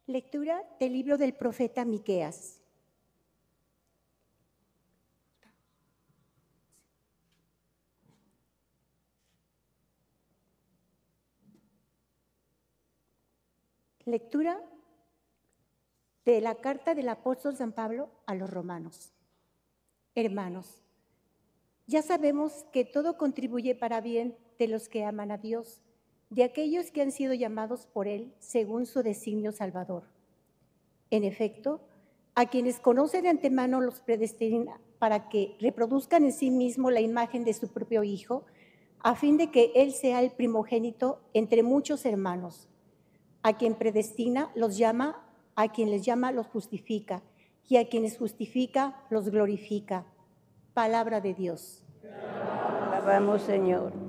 Lectura del libro del profeta Miqueas. Lectura de la carta del apóstol San Pablo a los romanos. Hermanos, ya sabemos que todo contribuye para bien de los que aman a Dios, de aquellos que han sido llamados por Él según su designio salvador. En efecto, a quienes conoce de antemano los predestina para que reproduzcan en sí mismo la imagen de su propio Hijo, a fin de que Él sea el primogénito entre muchos hermanos. A quien predestina los llama, a quien les llama los justifica, y a quienes justifica los glorifica. Palabra de Dios. Alabamos, Señor.